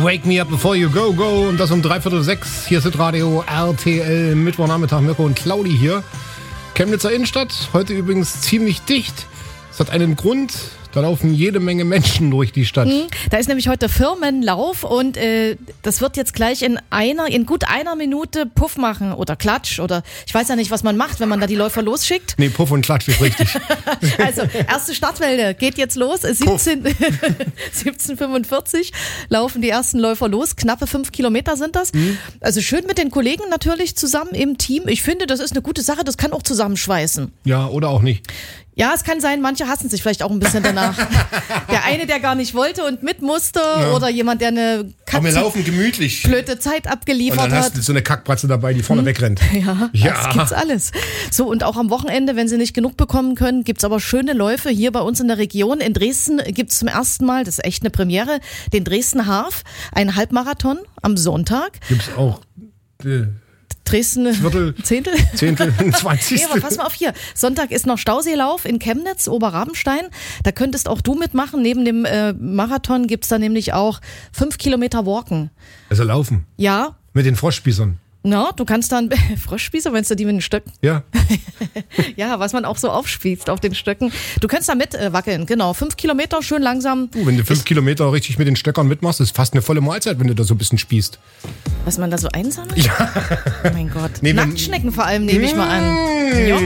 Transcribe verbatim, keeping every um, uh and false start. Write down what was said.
Wake Me Up Before You Go Go und das um dreiviertel sechs. Hier ist Hitradio R T L, Mittwochnachmittag, Mirko und Claudi hier. Chemnitzer Innenstadt, heute übrigens ziemlich dicht. Es hat einen Grund, da laufen jede Menge Menschen durch die Stadt. Hm, da ist nämlich heute Firmenlauf und äh, das wird jetzt gleich in einer, in gut einer Minute Puff machen oder Klatsch oder ich weiß ja nicht, was man macht, wenn man da die Läufer losschickt. Nee, Puff und Klatsch ist richtig. Also, erste Startwelle geht jetzt los. siebzehn Uhr fünfundvierzig laufen die ersten Läufer los. Knappe fünf Kilometer sind das. Mhm. Also schön mit den Kollegen natürlich zusammen im Team. Ich finde, das ist eine gute Sache. Das kann auch zusammenschweißen. Ja, oder auch nicht. Ja, es kann sein, manche hassen sich vielleicht auch ein bisschen danach. Der eine, der gar nicht wollte und mit musste ja. Oder jemand, der eine Katze Aber wir laufen gemütlich. blöde Zeit abgeliefert hat. Und dann hast du so eine Kackbratze dabei, die vorne hm. wegrennt. Ja, ja, das gibt's alles. So, und auch am Wochenende, wenn sie nicht genug bekommen können, gibt's aber schöne Läufe hier bei uns in der Region. In Dresden gibt's zum ersten Mal, das ist echt eine Premiere, den Dresden Half, ein Halbmarathon am Sonntag. Gibt's auch... Äh Dresden, Viertel, Zehntel? Zehntel, zwanzig. Nee, aber pass mal auf hier. Sonntag ist noch Stauseelauf in Chemnitz, Oberrabenstein. Da könntest auch du mitmachen. Neben dem äh, Marathon gibt's da nämlich auch fünf Kilometer Walken. Also laufen? Ja. Mit den Froschspießern? Na, du kannst dann Froschspießer, meinst du die mit den Stöcken? Ja. Ja, was man auch so aufspießt auf den Stöcken. Du kannst da mit äh, wackeln, genau. Fünf Kilometer, schön langsam. Uh, wenn du fünf ich, Kilometer richtig mit den Stöckern mitmachst, ist fast eine volle Mahlzeit, wenn du da so ein bisschen spießt. Was man da so einsammelt? Ja. Oh mein Gott. Nee, Nacktschnecken vor allem nehme ich mal an. Jo.